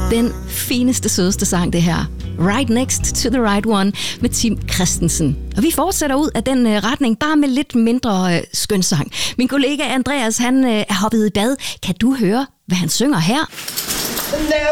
Den fineste, sødeste sang, det her. Right Next to the Right One med Tim Christensen. Og vi fortsætter ud af den retning, bare med lidt mindre skønsang. Min kollega Andreas, han er hoppet i bad. Kan du høre, hvad han synger her?